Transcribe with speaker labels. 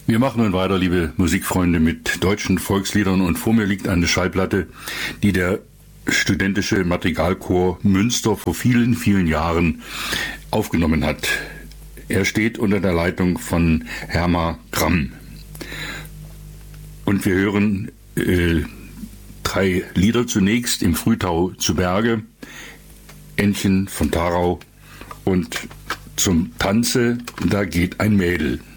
Speaker 1: Wir machen nun weiter, liebe Musikfreunde, mit deutschen Volksliedern und vor mir liegt eine Schallplatte, die der studentische Madrigalchor Münster vor vielen, vielen Jahren aufgenommen hat. Er steht unter der Leitung von Herma Gramm. Und wir hören 3 Lieder zunächst: Im Frühtau zu Berge, Ännchen von Tharau und Zum Tanze, da geht ein Mädel.